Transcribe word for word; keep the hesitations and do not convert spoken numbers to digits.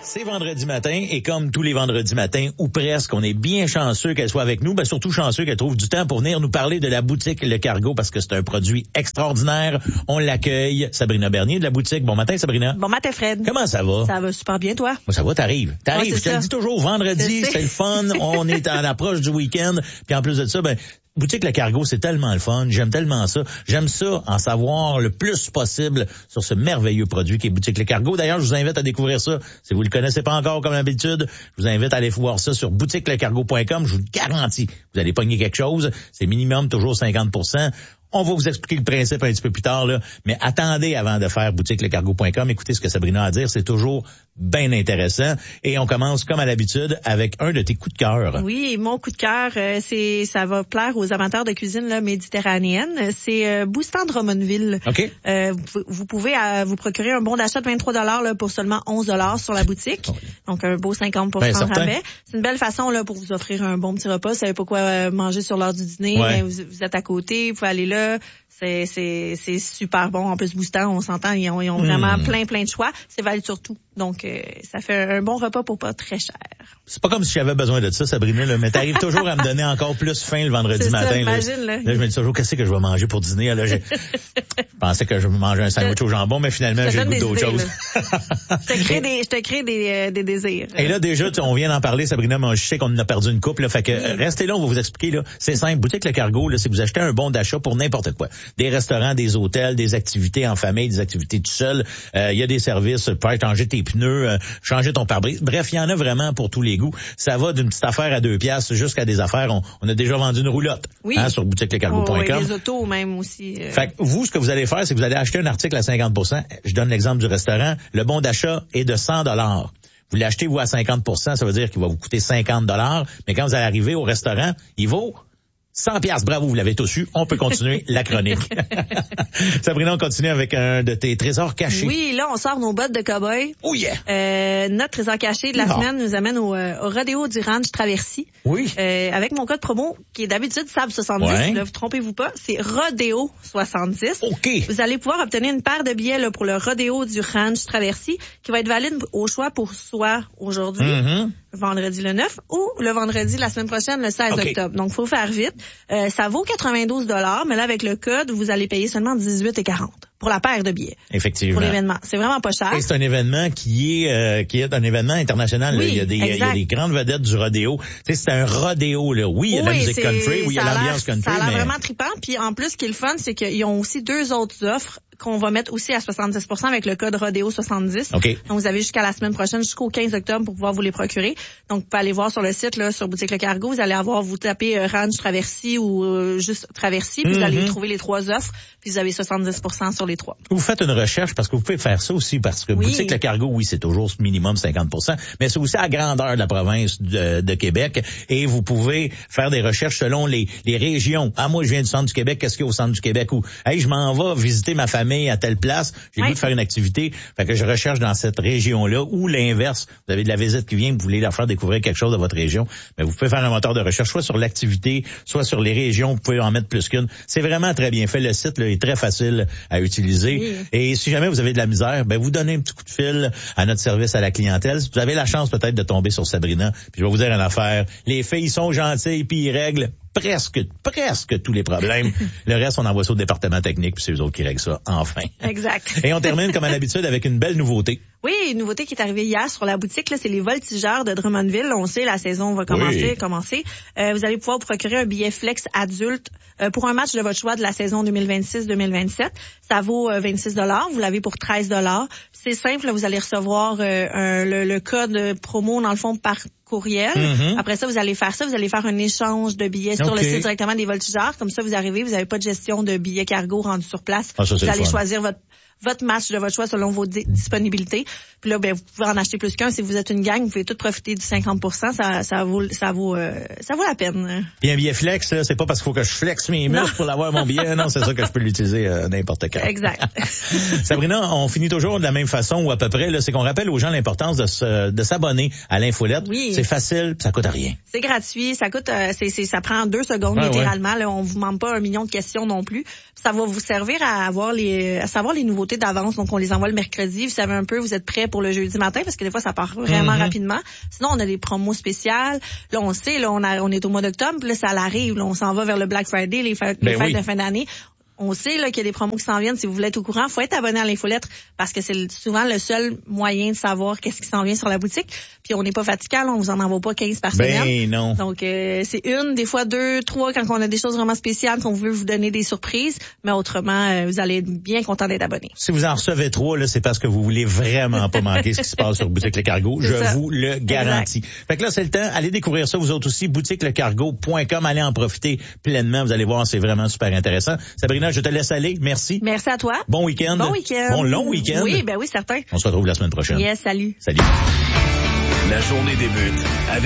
C'est vendredi matin et comme tous les vendredis matins, ou presque, on est bien chanceux qu'elle soit avec nous, ben surtout chanceux qu'elle trouve du temps pour venir nous parler de la boutique Le Cargo parce que c'est un produit extraordinaire. On l'accueille. Sabrina Bernier de la boutique. Bon matin, Sabrina. Bon matin, Fred. Comment ça va? Ça va super bien, toi? Moi, ça va, t'arrives. T'arrives. Ouais, je te le dis toujours, vendredi, c'est le fun. On est à l'approche du week-end. Puis en plus de ça, ben, Boutique Le Cargo, c'est tellement le fun. J'aime tellement ça. J'aime ça, en savoir le plus possible sur ce merveilleux produit qui est Boutique Le Cargo. D'ailleurs, je vous invite à découvrir ça. Si vous le connaissez pas encore comme d'habitude, je vous invite à aller voir ça sur boutique le cargo point com. Je vous garantis, vous allez pogner quelque chose. C'est minimum toujours cinquante pour cent. On va vous expliquer le principe un petit peu plus tard, là. Mais attendez avant de faire boutique le cargo point com. Écoutez ce que Sabrina a à dire. C'est toujours bien intéressant. Et on commence, comme à l'habitude, avec un de tes coups de cœur. Oui, mon coup de cœur, euh, c'est, ça va plaire aux amateurs de cuisine là, méditerranéenne. C'est euh, Boustan Drummondville. OK. Euh, vous, vous pouvez euh, vous procurer un bon d'achat de vingt-trois dollars là, pour seulement onze dollars sur la boutique. Oh. Donc, un beau cinquante pour cent ben, rabais. C'est une belle façon là pour vous offrir un bon petit repas. Vous savez pas quoi euh, manger sur l'heure du dîner. Ouais. Vous, vous êtes à côté, vous pouvez aller là. C'est, c'est, c'est super bon. En plus, Boustan, on s'entend, ils ont, ils ont vraiment mmh. plein, plein de choix. C'est valide sur tout. Donc, euh, ça fait un bon repas pour pas très cher. C'est pas comme si j'avais besoin de ça, Sabrina, là, mais t'arrives toujours à me donner encore plus faim le vendredi c'est matin. Ça, là. imagine, là. là, je me dis toujours, qu'est-ce que je vais manger pour dîner? Là, je pensais que je mangeais un sandwich au jambon, mais finalement, j'ai le goût d'autre chose. je te crée des, je te crée des, euh, des désirs. Et là, déjà, on vient d'en parler, Sabrina, mais je sais qu'on en a perdu une couple, là, fait que oui. Restez là, on va vous expliquer, là. C'est simple, Boutique Le Cargo, là, c'est que vous achetez un bon d'achat pour n'importe quoi. Des restaurants, des hôtels, des activités en famille, des activités tout seul. Il euh, y a des services, pour changer tes pneus, euh, changer ton pare-brise. Bref, il y en a vraiment pour tous les goûts. Ça va d'une petite affaire à deux piastres jusqu'à des affaires. On, on a déjà vendu une roulotte oui. hein, sur boutique le cargo point com. Oh, oui, des autos même aussi. Euh... Fait que vous, ce que vous allez faire, c'est que vous allez acheter un article à cinquante pour cent. Je donne l'exemple du restaurant. Le bon d'achat est de cent dollars. Vous l'achetez, vous, à cinquante pour cent, ça veut dire qu'il va vous coûter cinquante dollars. Mais quand vous allez arriver au restaurant, il vaut cent piastres. Bravo, vous l'avez tous eu. On peut continuer la chronique. Sabrina, on continue avec un de tes trésors cachés. Oui, là, on sort nos bottes de cow-boy. Oh yeah! Euh, notre trésor caché de la non. semaine nous amène au, euh, au Rodéo du Ranch Traversie. Oui. Euh, avec mon code promo, qui est d'habitude S A B soixante-dix. Ouais. Là, vous trompez-vous pas, c'est Rodéo soixante-dix. OK. Vous allez pouvoir obtenir une paire de billets là, pour le Rodéo du Ranch Traversie, qui va être valide au choix pour soit aujourd'hui, mm-hmm. vendredi le neuf, ou le vendredi la semaine prochaine, le seize okay. octobre. Donc, faut faire vite. Euh, ça vaut quatre-vingt-douze dollars, mais là, avec le code, vous allez payer seulement dix-huit et quarante pour la paire de billets. Effectivement. Pour l'événement. C'est vraiment pas cher. Et c'est un événement qui est euh, qui est un événement international. Oui, là. Il y a des il y a des grandes vedettes du rodéo. Tu sais, c'est un rodéo là. Oui, il y a de oui, la musique country, oui, il y a l'ambiance country, ça a l'air mais vraiment trippant. Puis en plus, ce qui est le fun, c'est qu'ils ont aussi deux autres offres qu'on va mettre aussi à soixante-dix pour cent avec le code Rodéo soixante-dix. Okay. Donc, vous avez jusqu'à la semaine prochaine, jusqu'au quinze octobre pour pouvoir vous les procurer. Donc, vous pouvez aller voir sur le site, là, sur Boutique Le Cargo. Vous allez avoir, vous tapez euh, Ranch Traversie ou euh, juste Traversie, puis mm-hmm. vous allez trouver les trois offres, puis vous avez soixante-dix pour cent sur les trois. Vous faites une recherche parce que vous pouvez faire ça aussi parce que oui. Boutique Le Cargo, oui, c'est toujours minimum cinquante pour cent, mais c'est aussi à grandeur de la province de, de Québec et vous pouvez faire des recherches selon les, les régions. Ah, moi, je viens du centre du Québec, qu'est-ce qu'il y a au centre du Québec? Ou, hey, je m'en vais visiter ma famille à telle place, j'ai ouais. le goût de faire une activité, fait que je recherche dans cette région-là ou l'inverse. Vous avez de la visite qui vient, vous voulez leur faire découvrir quelque chose de votre région, mais vous pouvez faire un moteur de recherche soit sur l'activité, soit sur les régions, vous pouvez en mettre plus qu'une. C'est vraiment très bien fait. Le site là, est très facile à utiliser. Oui. Et si jamais vous avez de la misère, ben vous donnez un petit coup de fil à notre service à la clientèle. Vous avez la chance peut-être de tomber sur Sabrina, puis je vais vous dire une affaire. Les filles sont gentilles puis ils règlent presque, presque tous les problèmes. Le reste, on envoie ça au département technique, puis c'est eux autres qui règlent ça, enfin. Exact. Et on termine, comme à l'habitude, avec une belle nouveauté. Oui, une nouveauté qui est arrivée hier sur la boutique, là, c'est les voltigeurs de Drummondville. On sait, la saison va commencer, oui. commencer. Euh, vous allez pouvoir vous procurer un billet flex adulte euh, pour un match de votre choix de la saison deux mille vingt-six deux mille vingt-sept. Ça vaut euh, vingt-six dollars. Vous l'avez pour treize dollars. C'est simple, là, vous allez recevoir euh, un, le, le code promo, dans le fond, par courriel. Mm-hmm. Après ça, vous allez faire ça. Vous allez faire un échange de billets sur okay. le site directement des voltigeurs. Comme ça, vous arrivez, vous n'avez pas de gestion de billets cargo rendus sur place. Ah, ça, vous allez fun. choisir votre votre match de votre choix selon vos di- disponibilités. Puis là, ben, vous pouvez en acheter plus qu'un. Si vous êtes une gang, vous pouvez tout profiter du cinquante pour cent. Ça, ça vaut, ça vaut, euh, ça vaut la peine. Puis un billet flex, là, c'est pas parce qu'il faut que je flexe mes muscles pour l'avoir mon billet. Non, c'est ça que je peux l'utiliser euh, n'importe quand. Exact. Sabrina, on finit toujours de la même façon ou à peu près. Là, c'est qu'on rappelle aux gens l'importance de se, de s'abonner à l'infolette. Oui. C'est facile, ça coûte rien. C'est gratuit, ça coûte, euh, c'est, c'est, ça prend deux secondes ouais, littéralement. Ouais. Là, on vous demande pas un million de questions non plus. Ça va vous servir à avoir les, à savoir les nouveautés sauter d'avance. Donc, on les envoie le mercredi. Vous savez un peu, vous êtes prêts pour le jeudi matin parce que des fois, ça part vraiment mm-hmm. rapidement. Sinon, on a des promos spéciales. Là, on sait, là, on, a, on est au mois d'octobre. Là, ça arrive. Là, on s'en va vers le Black Friday, les fêtes, ben les fêtes oui. de fin d'année. On sait là qu'il y a des promos qui s'en viennent. Si vous voulez être au courant, faut être abonné à l'infolettre parce que c'est souvent le seul moyen de savoir qu'est-ce qui s'en vient sur la boutique. Puis on n'est pas fatigant, là, on vous en envoie pas quinze par semaine. Ben non. Donc euh, c'est une, des fois deux, trois quand on a des choses vraiment spéciales qu'on veut vous donner des surprises. Mais autrement, euh, vous allez être bien content d'être abonné. Si vous en recevez trois, là, c'est parce que vous voulez vraiment pas manquer ce qui se passe sur Boutique Le Cargo. Je ça. vous le garantis. Exact. Fait que là, c'est le temps. Allez découvrir ça vous autres aussi. boutique le cargo point com. Allez en profiter pleinement. Vous allez voir, c'est vraiment super intéressant. Sabrina, je te laisse aller. Merci. Merci à toi. Bon week-end. Bon week-end. Bon long week-end. Oui, ben oui, certain. On se retrouve la semaine prochaine. Yes, salut. Salut. La journée débute avec